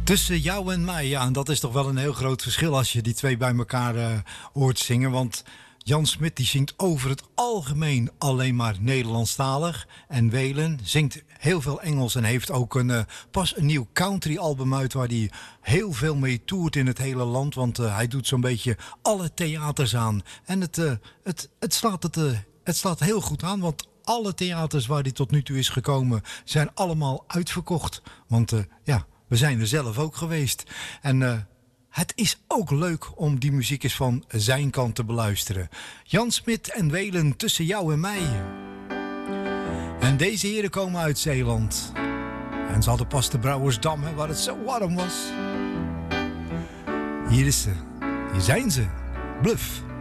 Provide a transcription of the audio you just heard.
Tussen jou en mij, ja, en dat is toch wel een heel groot verschil als je die twee bij elkaar hoort zingen. Want Jan Smit die zingt over het algemeen alleen maar Nederlandstalig. En Waylon zingt heel veel Engels en heeft ook pas een nieuw country album uit waar hij heel veel mee toert in het hele land. Want hij doet zo'n beetje alle theaters aan. En het slaat heel goed aan, want alle theaters waar hij tot nu toe is gekomen zijn allemaal uitverkocht. Want ja, we zijn er zelf ook geweest. En het is ook leuk om die muziek eens van zijn kant te beluisteren. Jan Smit en Waylon, tussen jou en mij. En deze heren komen uit Zeeland. En ze hadden pas de Brouwersdam, hè, waar het zo warm was. Hier is ze. Hier zijn ze. Bluff.